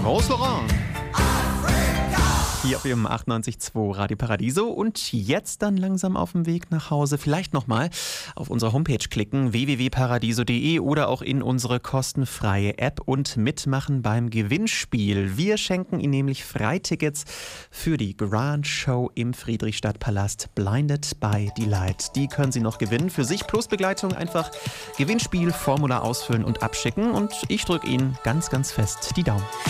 Rose Laurent. Hier auf Ihrem 98.2 Radio Paradiso und jetzt dann langsam auf dem Weg nach Hause. Vielleicht nochmal auf unsere Homepage klicken, www.paradiso.de oder auch in unsere kostenfreie App und mitmachen beim Gewinnspiel. Wir schenken Ihnen nämlich Freitickets für die Grand Show im Friedrichstadtpalast Blinded by Delight. Die können Sie noch gewinnen. Für sich plus Begleitung einfach Gewinnspiel, Formular ausfüllen und abschicken. Und ich drücke Ihnen ganz, ganz fest die Daumen.